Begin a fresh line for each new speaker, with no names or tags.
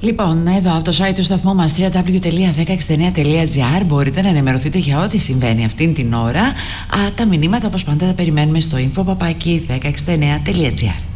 Λοιπόν, εδώ από το site του σταθμού μας www.1069.gr μπορείτε να ενημερωθείτε για ό,τι συμβαίνει αυτήν την ώρα. Τα μηνύματα όπως πάντα τα περιμένουμε στο info@1069.gr.